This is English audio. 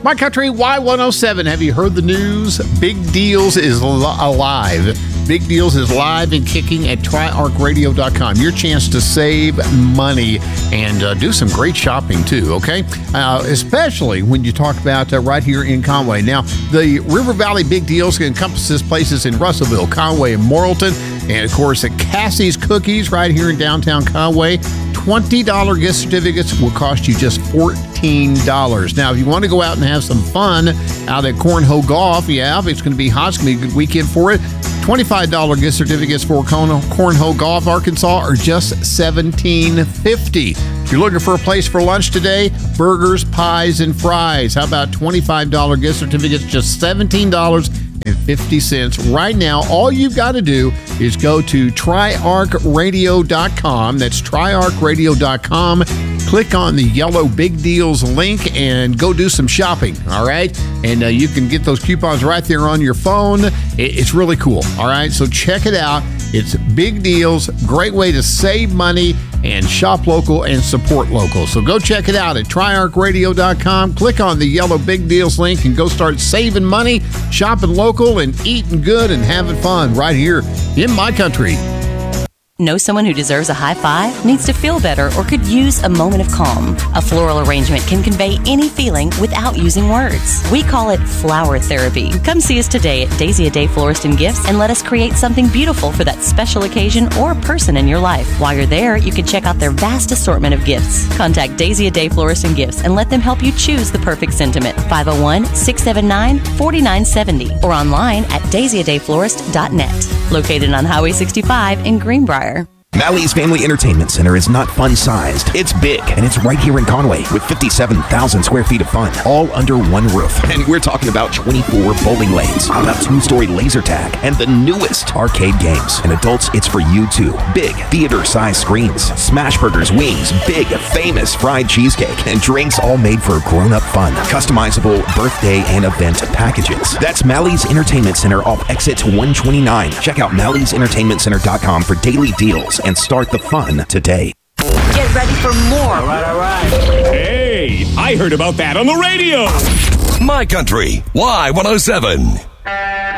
My Country Y107. Have you heard the news? Big Deals is alive. Big Deals is live and kicking at TriArcRadio.com. Your chance to save money and do some great shopping too, okay? Especially when you talk about right here in Conway. Now, the River Valley Big Deals encompasses places in Russellville, Conway, and Morrilton. And, of course, at Cassie's Cookies right here in downtown Conway. $20 gift certificates will cost you just $14. Now, if you want to go out and have some fun out at Cornhole Golf, it's going to be hot. It's going to be a good weekend for it. $25 gift certificates for Cornhole Golf, Arkansas are just $17.50. If you're looking for a place for lunch today, burgers, pies, and fries. How about $25 gift certificates, just $17.50. Right now, all you've got to do is go to TriArcRadio.com. That's TriArcRadio.com. Click on the yellow Big Deals link and go do some shopping, all right? And you can get those coupons right there on your phone. It's really cool, all right? So check it out. It's Big Deals, great way to save money and shop local and support local. So go check it out at TriArcRadio.com. Click on the yellow Big Deals link and go start saving money, shopping local, and eating good and having fun right here in my country. Know someone who deserves a high five, needs to feel better, or could use a moment of calm? A floral arrangement can convey any feeling without using words. We call it flower therapy. Come see us today at Daisy a Day Florist and Gifts and let us create something beautiful for that special occasion or person in your life. While you're there, you can check out their vast assortment of gifts. Contact Daisy a Day Florist and Gifts and let them help you choose the perfect sentiment. 501-679-4970 or online at daisyadayflorist.net. Located on Highway 65 in Greenbrier. Mally's Family Entertainment Center is not fun-sized. It's big, and it's right here in Conway with 57,000 square feet of fun, all under one roof. And we're talking about 24 bowling lanes, a 2-story laser tag, and the newest arcade games. And adults, it's for you too. Big theater-sized screens, smash burgers, wings, big famous fried cheesecake, and drinks all made for grown-up fun. Customizable birthday and event packages. That's Mally's Entertainment Center off exit 129. Check out Mally'sEntertainmentCenter.com for daily deals and start the fun today. Get ready for more. All right. Hey, I heard about that on the radio. My Country Y107.